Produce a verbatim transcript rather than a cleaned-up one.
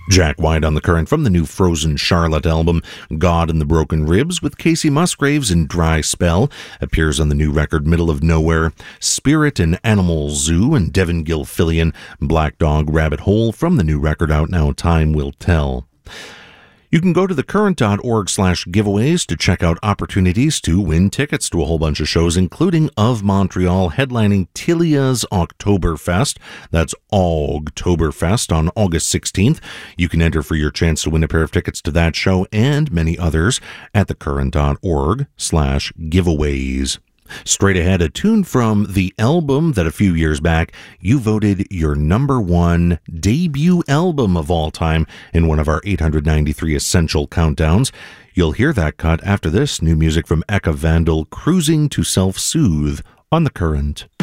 Jack White on The Current from the new Frozen Charlotte album, God and the Broken Ribs, with Casey Musgraves in Dry Spell, appears on the new record Middle of Nowhere. Spirit and Animal Zoo and Devin Gilfillian, Black Dog Rabbit Hole from the new record out now, Time Will Tell. You can go to thecurrent.org slash giveaways to check out opportunities to win tickets to a whole bunch of shows, including Of Montreal headlining Tilia's Oktoberfest. That's Ogtoberfest on August sixteenth. You can enter for your chance to win a pair of tickets to that show and many others at thecurrent.org slash giveaways. Straight ahead, a tune from the album that a few years back you voted your number one debut album of all time in one of our eight hundred ninety-three Essential Countdowns. You'll hear that cut after this new music from Eka Vandal, Cruising to Self-Soothe on The Current.